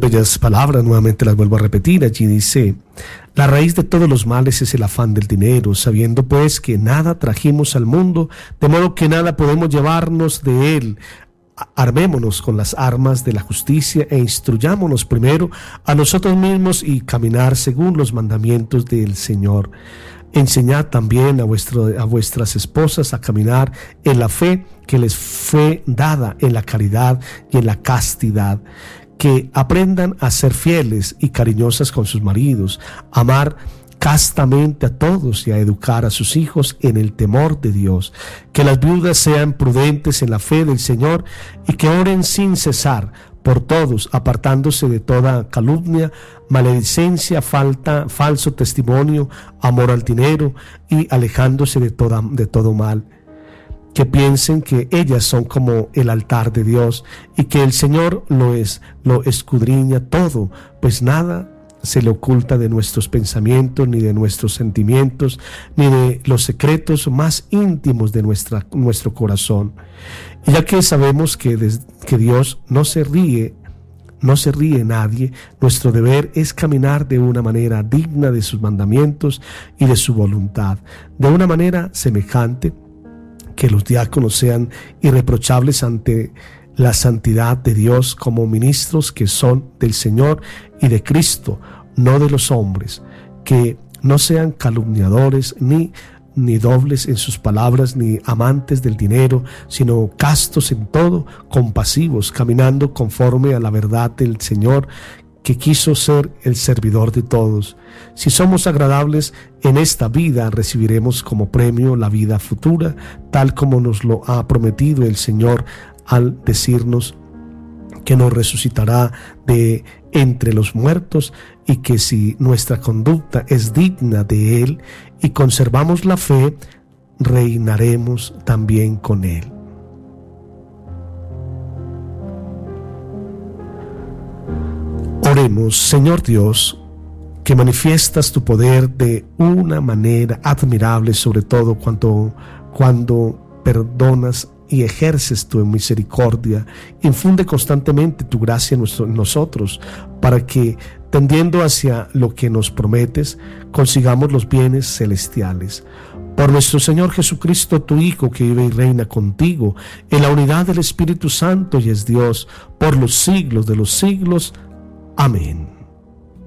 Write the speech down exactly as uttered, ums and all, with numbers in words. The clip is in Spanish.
bellas palabras, nuevamente las vuelvo a repetir. Allí dice: la raíz de todos los males es el afán del dinero, sabiendo pues que nada trajimos al mundo, de modo que nada podemos llevarnos de él. Armémonos con las armas de la justicia e instruyámonos primero a nosotros mismos y caminar según los mandamientos del Señor. Enseñad también a, vuestro, a vuestras esposas a caminar en la fe que les fue dada, en la caridad y en la castidad. Que aprendan a ser fieles y cariñosas con sus maridos, a amar castamente a todos y a educar a sus hijos en el temor de Dios. Que las viudas sean prudentes en la fe del Señor y que oren sin cesar por todos, apartándose de toda calumnia, maledicencia, falta, falso testimonio, amor al dinero y alejándose de, toda, de todo mal. Que piensen que ellas son como el altar de Dios y que el Señor lo es, lo escudriña todo, pues nada se le oculta de nuestros pensamientos, ni de nuestros sentimientos, ni de los secretos más íntimos de nuestra, nuestro corazón. Y ya que sabemos que, des, que Dios no se ríe, no se ríe nadie, nuestro deber es caminar de una manera digna de sus mandamientos y de su voluntad, de una manera semejante, que los diáconos sean irreprochables ante la santidad de Dios como ministros que son del Señor y de Cristo, no de los hombres, que no sean calumniadores ni, ni dobles en sus palabras, ni amantes del dinero, sino castos en todo, compasivos, caminando conforme a la verdad del Señor, que quiso ser el servidor de todos. Si somos agradables en esta vida, recibiremos como premio la vida futura, tal como nos lo ha prometido el Señor al decirnos que nos resucitará de entre los muertos, y que si nuestra conducta es digna de Él y conservamos la fe, reinaremos también con Él. Oremos. Señor Dios, que manifiestas tu poder de una manera admirable, sobre todo cuando, cuando perdonas y ejerces tu misericordia, infunde constantemente tu gracia en, nuestro, en nosotros, para que, tendiendo hacia lo que nos prometes, consigamos los bienes celestiales. Por nuestro Señor Jesucristo, tu Hijo, que vive y reina contigo, en la unidad del Espíritu Santo y es Dios, por los siglos de los siglos. Amén.